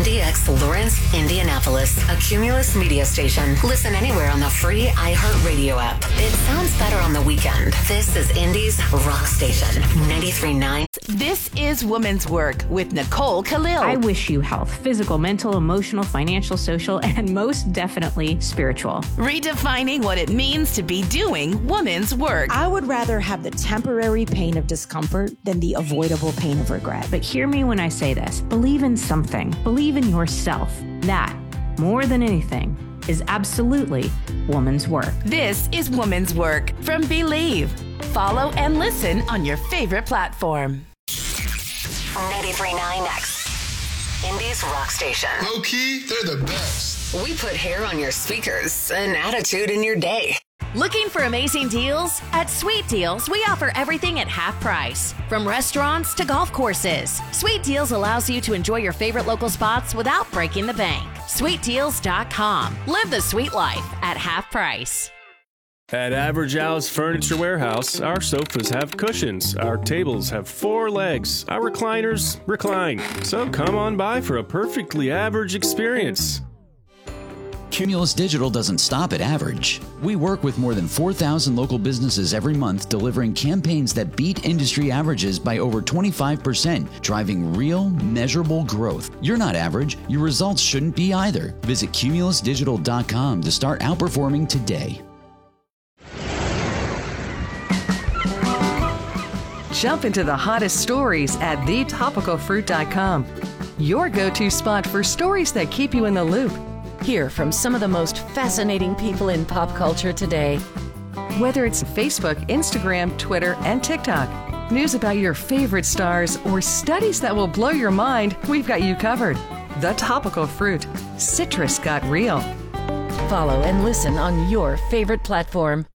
MDX Lawrence, Indianapolis, a Cumulus media station. Listen anywhere on the free iHeartRadio app. It sounds better on the weekend. This is Indy's Rock Station, 93.9. This is Woman's Work with Nicole Khalil. I wish you health, physical, mental, emotional, financial, social, and most definitely spiritual. Redefining what it means to be doing woman's work. I would rather have the temporary pain of discomfort than the avoidable pain of regret. But hear me when I say this. Believe in something. Believe in yourself. That, more than anything, is absolutely woman's work. This is Woman's Work from Believe. Follow and listen on your favorite platform. 93.9 X. Indy's Rock Station. Low key, they're the best. We put hair on your speakers and attitude in your day. Looking for amazing deals? At Sweet Deals, we offer everything at half price. From restaurants to golf courses. Sweet Deals allows you to enjoy your favorite local spots without breaking the bank. SweetDeals.com. Live the sweet life at half price. At Average Al's Furniture Warehouse, our sofas have cushions, our tables have 4 legs, our recliners recline. So come on by for a perfectly average experience. Cumulus Digital doesn't stop at average. We work with more than 4,000 local businesses every month, delivering campaigns that beat industry averages by over 25%, driving real, measurable growth. You're not average. Your results shouldn't be either. Visit cumulusdigital.com to start outperforming today. Jump into the hottest stories at thetopicalfruit.com. Your go-to spot for stories that keep you in the loop. Hear from some of the most fascinating people in pop culture today. Whether it's Facebook, Instagram, Twitter, and TikTok, news about your favorite stars, or studies that will blow your mind, we've got you covered. The Topical Fruit. Citrus got real. Follow and listen on your favorite platform.